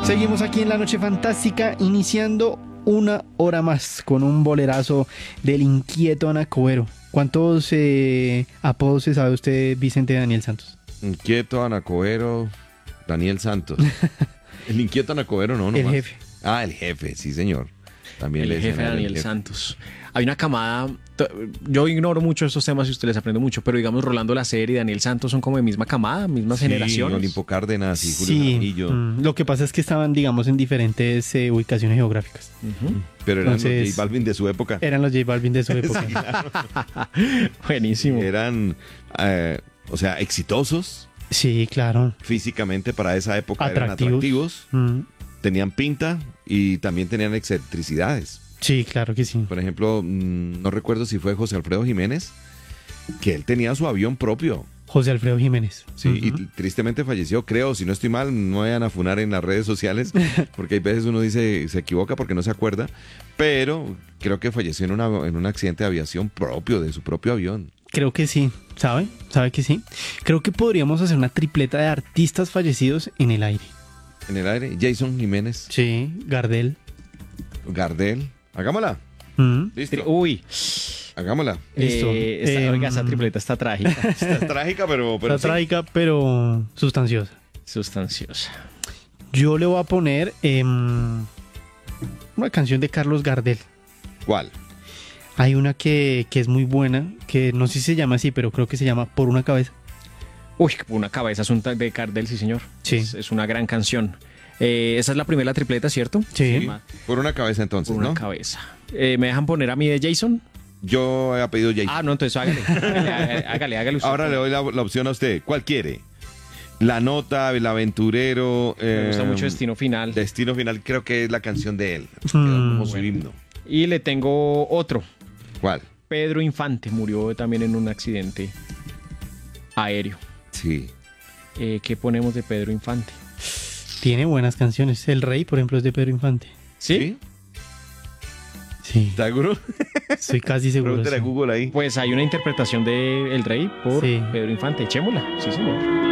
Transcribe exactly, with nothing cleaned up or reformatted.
Seguimos aquí en La Noche Fantástica, iniciando una hora más con un bolerazo del inquieto Anacoero. ¿Cuántos eh, apodos se sabe usted, Vicente Daniel Santos? Inquieto Anacoero, Daniel Santos. El inquieto Anacoero, no, no. El más. jefe. Ah, el jefe, sí, señor. También El le jefe decían a él, Daniel el jefe. Santos. Hay una camada, t- yo ignoro mucho estos temas y ustedes aprenden mucho, pero digamos Rolando La Serie y Daniel Santos son como de misma camada, mismas Sí, generaciones. Olimpo Cárdenas y Julio Sí, Jaramillo. mm, lo que pasa es que estaban, digamos, en diferentes eh, ubicaciones geográficas. Ujú. Pero eran Entonces- los J Balvin de su época. Eran los J Balvin de su época. Buenísimo. Eran, eh, o sea, exitosos Sí, claro. físicamente para esa época. Atractivos. Eran atractivos, Mm, tenían pinta y también tenían excentricidades. sí, claro que sí. Por ejemplo, mm, no recuerdo si fue José Alfredo Jiménez, que él tenía su avión propio. José Alfredo Jiménez. Sí, Ujú. y tristemente falleció, creo, si no estoy mal, no vayan a funar en las redes sociales, porque hay veces uno dice, se equivoca porque no se acuerda, pero creo que falleció en, una, en un accidente de aviación propio, de su propio avión. Creo que sí, ¿sabe? ¿Sabe que sí? Creo que podríamos hacer una tripleta de artistas fallecidos en el aire. En el aire, Jason Jiménez, Sí, Gardel. Gardel, hagámosla, Mm, listo, Uy, hagámosla. Listo. eh, esta, Eh, oiga, esa tripleta está trágica, Está trágica, pero, pero Está sí. trágica, pero sustanciosa. sustanciosa. Yo le voy a poner em, una canción de Carlos Gardel. ¿Cuál? Hay una que, que es muy buena, que no sé si se llama así, pero creo que se llama Por una cabeza. Uy, una cabeza es un tag de Cardel, sí señor. Sí. Es, es una gran canción. Eh, esa es la primera tripleta, ¿cierto? Sí. Sí, por una cabeza entonces, Por una ¿no? cabeza. Eh, ¿Me dejan poner a mí de Jason? Yo he pedido Jason. Ah, no, entonces hágale. Hágale, hágale, hágale usted. Ahora le doy la, la opción a usted. ¿Cuál quiere? La Nota, El Aventurero. Me gusta eh, mucho Destino Final. Destino Final, creo que es la canción de él. Mm, Queda como su bueno. himno. Y le tengo otro. ¿Cuál? Pedro Infante murió también en un accidente aéreo. Sí. Eh, ¿Qué ponemos de Pedro Infante? Tiene buenas canciones. El Rey, por ejemplo, es de Pedro Infante. ¿Sí? Sí, ¿Está seguro? estoy casi seguro. Pregúntele a sí. Google ahí. Pues hay una interpretación de El Rey por Sí. Pedro Infante. Echémosla. Sí, señor.